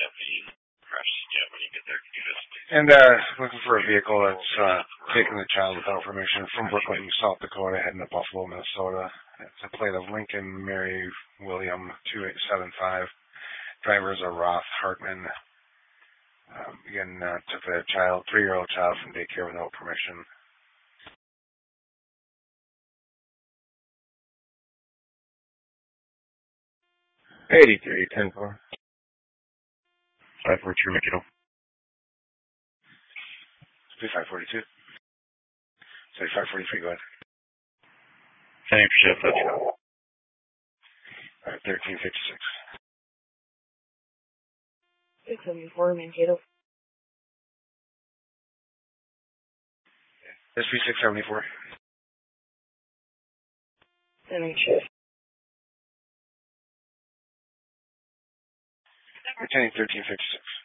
And looking for a vehicle that's taking the child without permission from Brooklyn, South Dakota, heading to Buffalo, Minnesota. It's a plate of Lincoln Mary William 2875. Drivers are Roth Hartman. Again, took a 3-year-old child from daycare without permission. $83, 10-4. 542, make it up. 542. Say 543, go ahead. Same shift, let's go. All right, 1356. 674, Mankato. SP 674. Sending shift. Returning 1356.